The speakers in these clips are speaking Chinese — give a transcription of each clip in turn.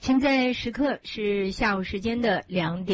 现在时刻是下午时间的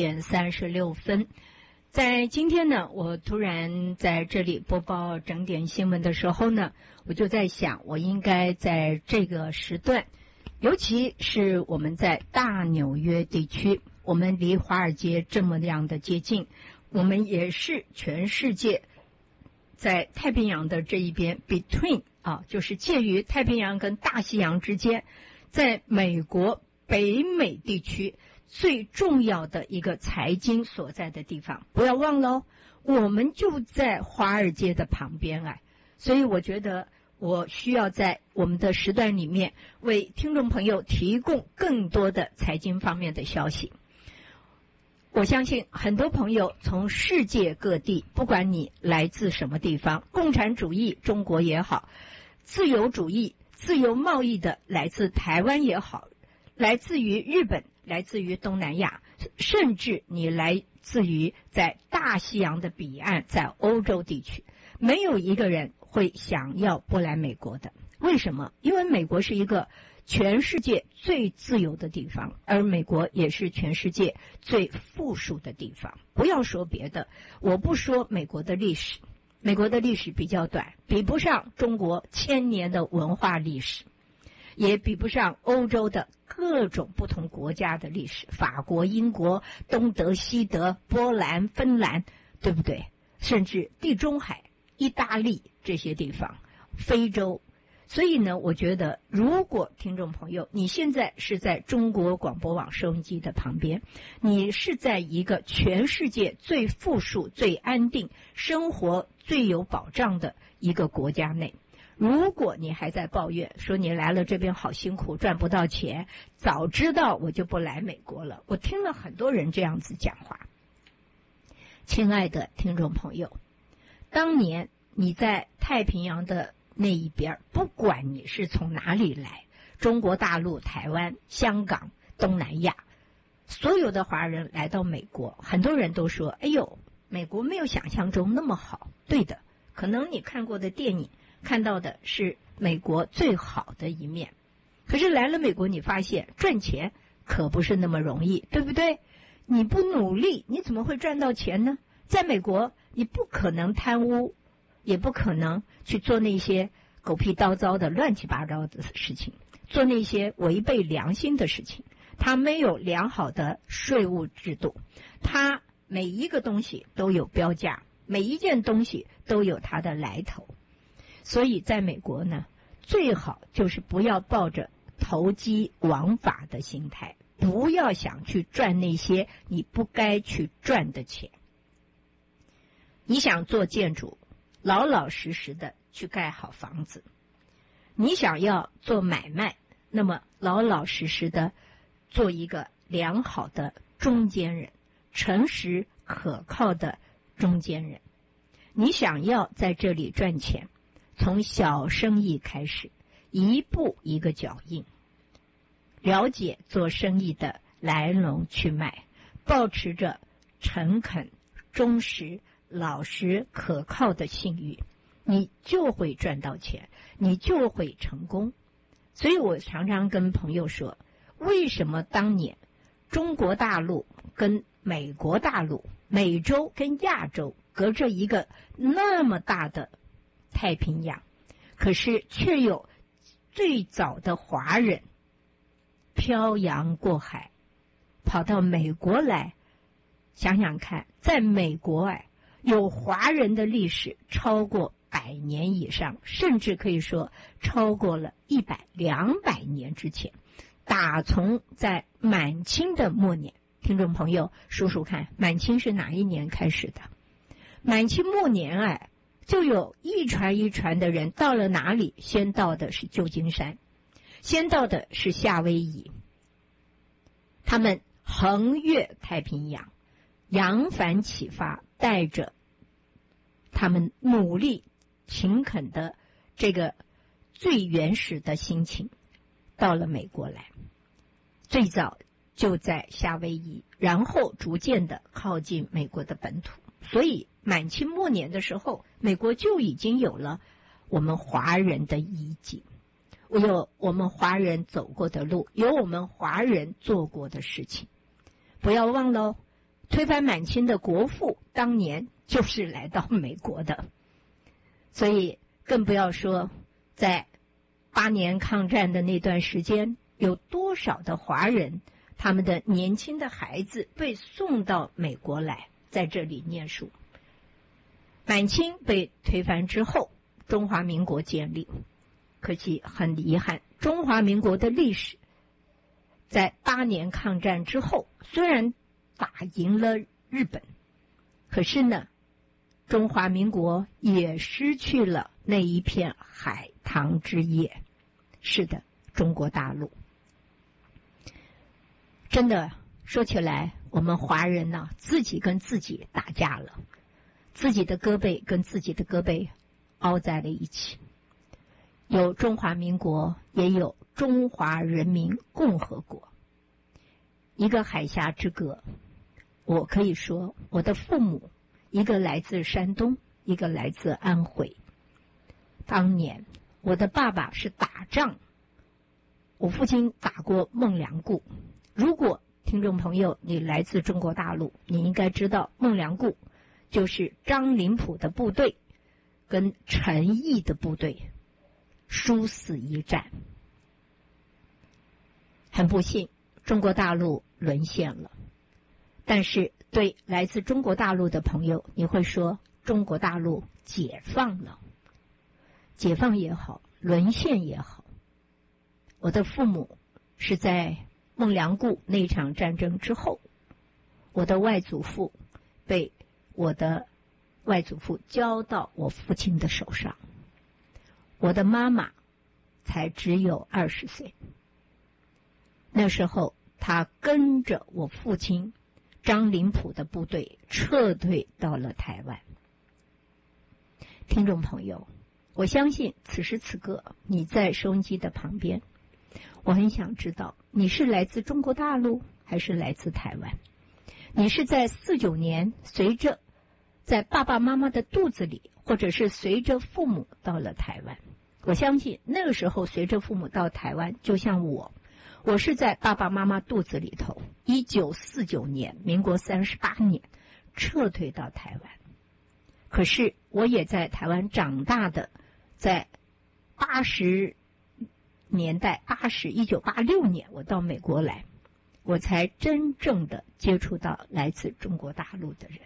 2:36。在今天呢，我突然在这里播报整点新闻的时候呢，我就在想，我应该在这个时段，尤其是我们在大纽约地区，我们离华尔街这么样的接近，我们也是全世界在太平洋的这一边 between 就是介于太平洋跟大西洋之间，在美国北美地区最重要的一个财经所在的地方，不要忘了我们就在华尔街的旁边所以我觉得我需要在我们的时段里面为听众朋友提供更多的财经方面的消息。我相信很多朋友从世界各地，不管你来自什么地方，共产主义中国也好，自由主义自由贸易的来自台湾也好，来自于日本，来自于东南亚，甚至你来自于在大西洋的彼岸，在欧洲地区，没有一个人会想要不来美国的。为什么？因为美国是一个全世界最自由的地方，而美国也是全世界最富庶的地方。不要说别的，我不说美国的历史，美国的历史比较短，比不上中国1000年的文化历史，也比不上欧洲的各种不同国家的历史，法国、英国、东德、西德、波兰、芬兰，对不对？甚至地中海、意大利这些地方，非洲。所以呢，我觉得如果听众朋友你现在是在中国广播网收音机的旁边，你是在一个全世界最富庶、最安定、生活最有保障的一个国家内，如果你还在抱怨说你来了这边好辛苦，赚不到钱，早知道我就不来美国了。我听了很多人这样子讲话。亲爱的听众朋友，当年你在太平洋的那一边，不管你是从哪里来，中国大陆、台湾、香港、东南亚，所有的华人来到美国，很多人都说，哎呦，美国没有想象中那么好。对的，可能你看过的电影看到的是美国最好的一面，可是来了美国，你发现赚钱可不是那么容易，对不对？你不努力，你怎么会赚到钱呢？在美国，你不可能贪污，也不可能去做那些狗屁叨糟的乱七八糟的事情，做那些违背良心的事情。它没有良好的税务制度，它每一个东西都有标价，每一件东西都有它的来头。所以在美国呢，最好就是不要抱着投机枉法的心态，不要想去赚那些你不该去赚的钱。你想做建筑，老老实实的去盖好房子；你想要做买卖，那么老老实实的做一个良好的中间人，诚实可靠的中间人。你想要在这里赚钱，从小生意开始，一步一个脚印，了解做生意的来龙去脉，保持着诚恳、忠实、老实、可靠的信誉，你就会赚到钱，你就会成功。所以我常常跟朋友说，为什么当年中国大陆跟美国大陆、美洲跟亚洲隔着一个那么大的太平洋，可是却有最早的华人漂洋过海跑到美国来。想想看，在美国有华人的历史超过100年以上，甚至可以说超过了100、200年之前。打从在满清的末年，听众朋友数数看，满清是哪一年开始的？满清末年就有一船一船的人到了哪里？先到的是旧金山，先到的是夏威夷，他们横越太平洋，扬帆起发，带着他们努力勤恳的这个最原始的心情到了美国来。最早就在夏威夷，然后逐渐的靠近美国的本土。所以满清末年的时候，美国就已经有了我们华人的遗迹。 有我们华人走过的路，有我们华人做过的事情。不要忘了，推翻满清的国父当年就是来到美国的。所以更不要说在8年抗战的那段时间，有多少的华人，他们的年轻的孩子被送到美国来，在这里念书。满清被推翻之后，中华民国建立。可惜很遗憾，中华民国的历史在8年抗战之后，虽然打赢了日本，可是呢，中华民国也失去了那一片海棠之业。是的，中国大陆。真的说起来，我们华人呢，自己跟自己打架了，自己的胳膊跟自己的胳膊凹在了一起。有中华民国，也有中华人民共和国，一个海峡之隔。我可以说，我的父母，一个来自山东，一个来自安徽。当年我的爸爸是打仗，我父亲打过孟良崮。如果听众朋友你来自中国大陆，你应该知道孟良崮就是张灵甫的部队跟陈毅的部队殊死一战。很不幸，中国大陆沦陷了。但是对来自中国大陆的朋友，你会说中国大陆解放了。解放也好，沦陷也好，我的父母是在孟良崮那场战争之后，我的外祖父被我的外祖父交到我父亲的手上。我的妈妈才只有20岁，那时候她跟着我父亲张灵甫的部队撤退到了台湾。听众朋友，我相信此时此刻你在收音机的旁边，我很想知道你是来自中国大陆还是来自台湾？你是在49年随着在爸爸妈妈的肚子里，或者是随着父母到了台湾？我相信那个时候随着父母到台湾，就像我是在爸爸妈妈肚子里头，1949年民国38年撤退到台湾。可是我也在台湾长大的，在80年代1986年我到美国来，我才真正的接触到来自中国大陆的人。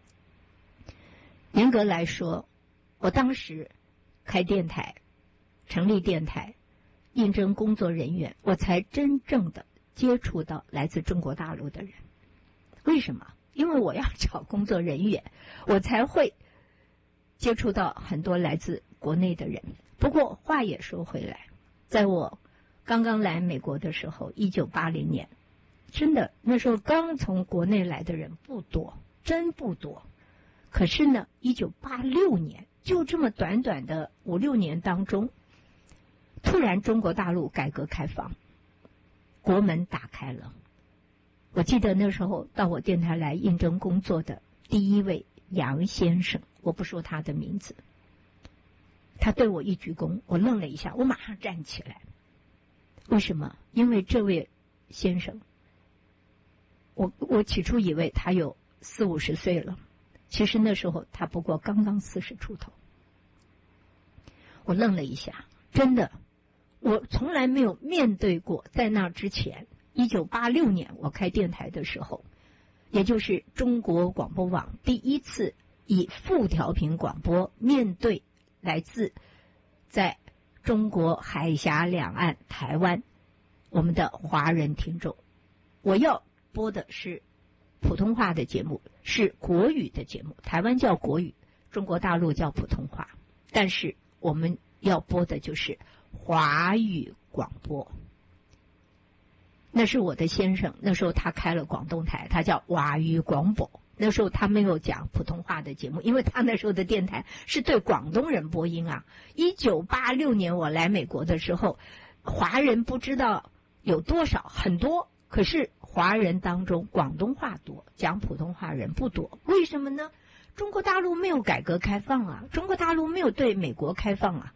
严格来说，我当时开电台，成立电台，应征工作人员，我才真正的接触到来自中国大陆的人。为什么？因为我要找工作人员，我才会接触到很多来自国内的人。不过话也说回来，在我刚刚来美国的时候，1980年，真的那时候刚从国内来的人不多，真不多。可是呢，1986年就这么短短的5-6年当中，突然中国大陆改革开放，国门打开了。我记得那时候到我电台来应征工作的第一位杨先生，我不说他的名字，他对我一鞠躬，我愣了一下，我马上站起来。为什么？因为这位先生，我起初以为他有40-50岁了，其实那时候他不过刚刚40出头。我愣了一下，真的，我从来没有面对过。在那之前，1986年我开电台的时候，也就是中国广播网第一次以副调频广播面对来自在中国海峡两岸台湾我们的华人听众。我要播的是普通话的节目，是国语的节目，台湾叫国语，中国大陆叫普通话，但是我们要播的就是华语广播。那是我的先生，那时候他开了广东台，他叫华语广播。那时候他没有讲普通话的节目，因为他那时候的电台是对广东人播音啊。1986年我来美国的时候，华人不知道有多少，很多，可是华人当中广东话多，讲普通话人不多。为什么呢？中国大陆没有改革开放啊，中国大陆没有对美国开放啊，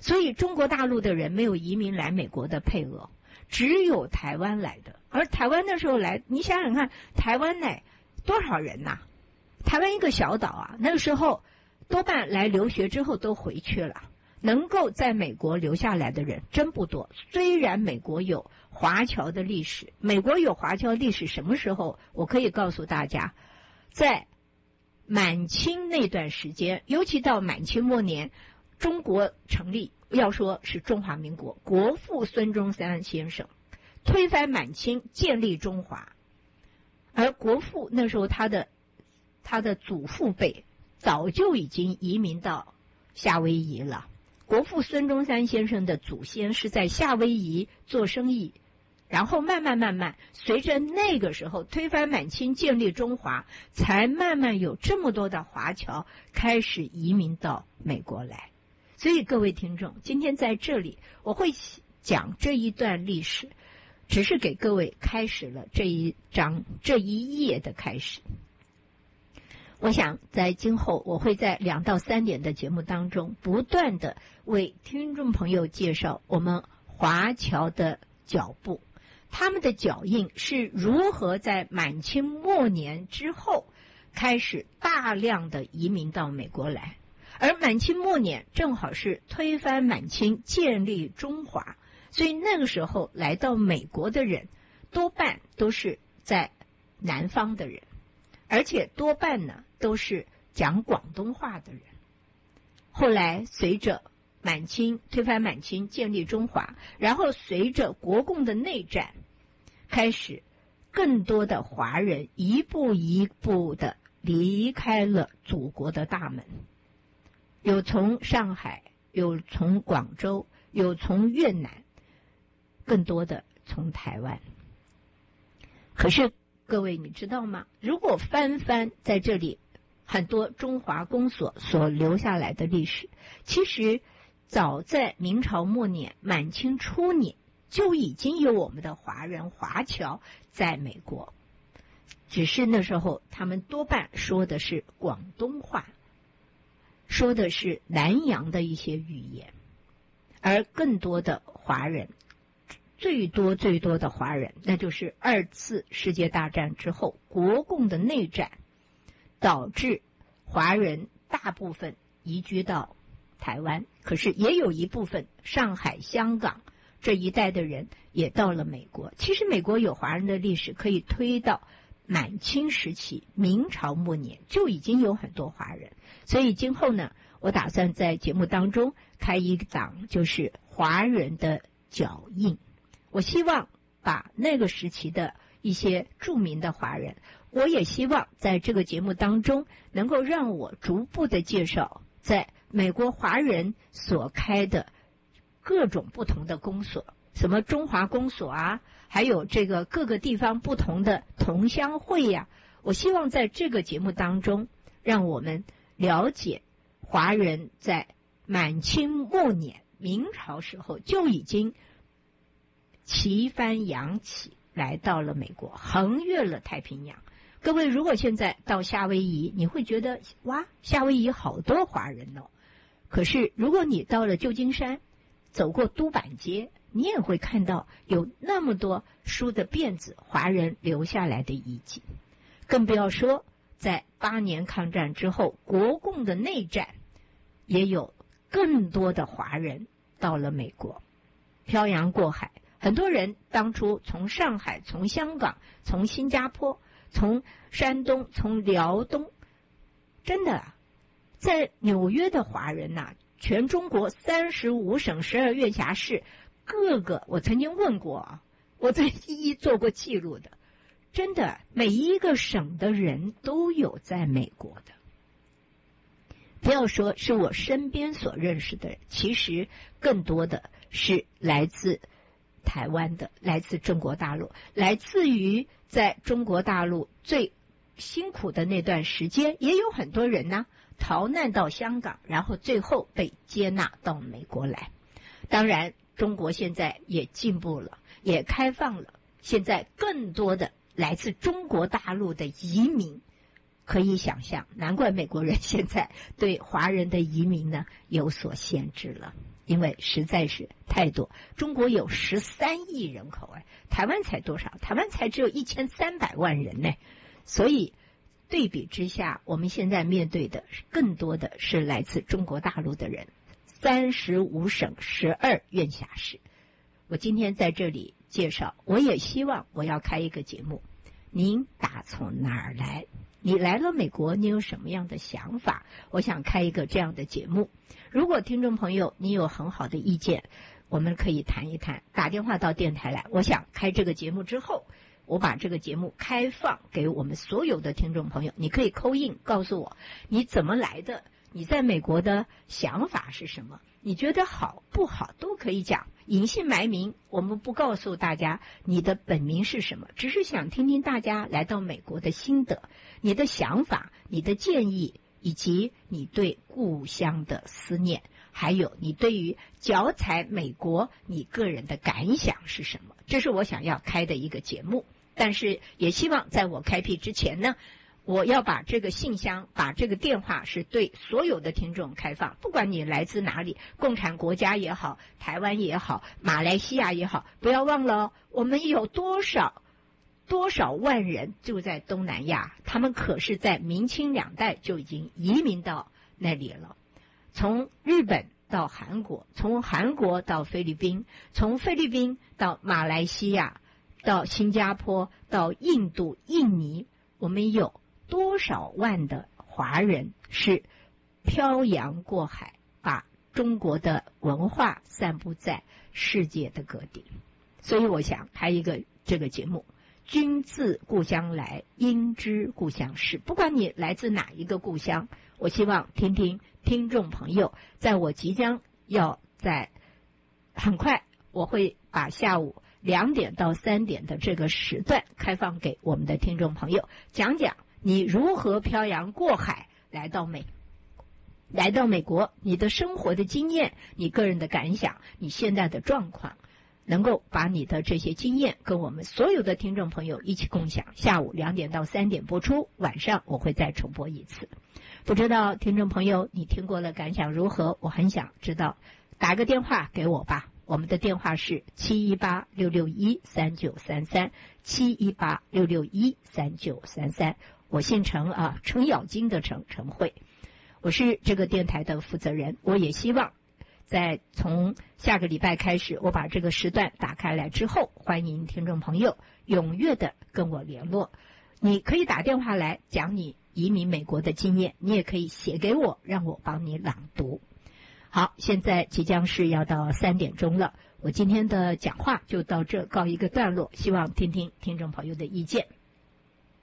所以中国大陆的人没有移民来美国的配额，只有台湾来的。而台湾那时候来，你想想看，台湾来多少人呐？台湾一个小岛啊，那个时候多半来留学之后都回去了，能够在美国留下来的人真不多。虽然美国有华侨的历史，美国有华侨历史什么时候？我可以告诉大家，在满清那段时间，尤其到满清末年，中国成立，要说是中华民国，国父孙中山先生推翻满清，建立中华。而国父那时候他的祖父辈早就已经移民到夏威夷了。国父孙中山先生的祖先是在夏威夷做生意，然后慢慢随着那个时候推翻满清，建立中华，才慢慢有这么多的华侨开始移民到美国来。所以各位听众，今天在这里我会讲这一段历史，只是给各位开始了这一页的开始。我想在今后我会在2到3点的节目当中不断的为听众朋友介绍我们华侨的脚步，他们的脚印是如何在满清末年之后开始大量的移民到美国来。而满清末年正好是推翻满清，建立中华，所以那个时候来到美国的人多半都是在南方的人，而且多半呢都是讲广东话的人。后来随着满清推翻满清，建立中华，然后随着国共的内战，开始更多的华人一步一步的离开了祖国的大门，有从上海，有从广州，有从越南，更多的从台湾。可是各位你知道吗？如果翻在这里很多中华公所所留下来的历史，其实早在明朝末年、满清初年就已经有我们的华人华侨在美国，只是那时候他们多半说的是广东话，说的是南洋的一些语言。而更多的华人，最多的华人，那就是2次世界大战之后国共的内战，导致华人大部分移居到台湾，可是也有一部分上海、香港这一带的人也到了美国。其实美国有华人的历史可以推到满清时期，明朝末年就已经有很多华人。所以今后呢，我打算在节目当中开一档，就是华人的脚印。我希望把那个时期的一些著名的华人，我也希望在这个节目当中能够让我逐步的介绍在美国华人所开的各种不同的公所，什么中华公所啊，还有这个各个地方不同的同乡会呀。我希望在这个节目当中让我们了解华人在满清末年、明朝时候就已经旗帆扬起来到了美国，横越了太平洋。各位如果现在到夏威夷，你会觉得哇，夏威夷好多华人哦。可是如果你到了旧金山，走过都板街，你也会看到有那么多梳的辫子华人留下来的遗迹。更不要说在8年抗战之后，国共的内战，也有更多的华人到了美国，漂洋过海。很多人当初从上海、从香港、从新加坡、从山东、从辽东，真的在纽约的华人呐，全中国35省12院辖市各个，我曾经问过啊，我在一一做过记录的，真的每一个省的人都有在美国的。不要说是我身边所认识的人，其实更多的是来自台湾的，来自中国大陆，来自于在中国大陆最辛苦的那段时间，也有很多人呢逃难到香港，然后最后被接纳到美国来。当然中国现在也进步了，也开放了，现在更多的来自中国大陆的移民，可以想象，难怪美国人现在对华人的移民呢有所限制了。 因为实在是太多。中国有13亿人口，台湾才多少？台湾才只有1300万人呢。所以对比之下，我们现在面对的更多的是来自中国大陆的人，35省12院辖市。我今天在这里介绍，我也希望我要开一个节目，您打从哪儿来？你来了美国，你有什么样的想法？我想开一个这样的节目。如果听众朋友你有很好的意见，我们可以谈一谈，打电话到电台来。我想开这个节目之后，我把这个节目开放给我们所有的听众朋友，你可以call in告诉我你怎么来的，你在美国的想法是什么，你觉得好不好都可以讲，隐姓埋名，我们不告诉大家你的本名是什么，只是想听听大家来到美国的心得，你的想法，你的建议，以及你对故乡的思念，还有你对于脚踩美国你个人的感想是什么。这是我想要开的一个节目，但是也希望在我开辟之前呢，我要把这个信箱，把这个电话是对所有的听众开放，不管你来自哪里，共产国家也好，台湾也好，马来西亚也好，不要忘了我们有多少万人住在东南亚，他们可是在明清两代就已经移民到那里了。从日本到韩国，从韩国到菲律宾，从菲律宾到马来西亚，到新加坡，到印度、印尼，我们有多少万的华人是漂洋过海，把中国的文化散布在世界的各地。所以我想开一个这个节目，君自故乡来，应知故乡事。不管你来自哪一个故乡，我希望听听听众朋友，在我即将要在很快我会把下午2点到3点的这个时段开放给我们的听众朋友，讲讲你如何漂洋过海来到美国，你的生活的经验，你个人的感想，你现在的状况，能够把你的这些经验跟我们所有的听众朋友一起共享。下午2点到3点播出，晚上我会再重播一次。不知道听众朋友你听过了感想如何？我很想知道，打个电话给我吧。我们的电话是718-661-3933 718-661-3933。我姓陈啊，程咬金的程慧。我是这个电台的负责人，我也希望在从下个礼拜开始，我把这个时段打开来之后，欢迎听众朋友踊跃的跟我联络。你可以打电话来讲你移民美国的经验，你也可以写给我，让我帮你朗读。好，现在即将是要到3点钟了，我今天的讲话就到这告一个段落，希望听听听众朋友的意见。